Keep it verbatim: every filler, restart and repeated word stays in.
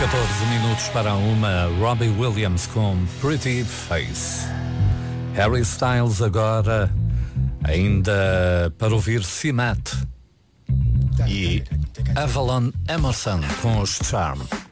catorze minutos para uma. Robbie Williams com Pretty Face. Harry Styles agora, ainda para ouvir Cimat. E Avalon Emerson com os Charm.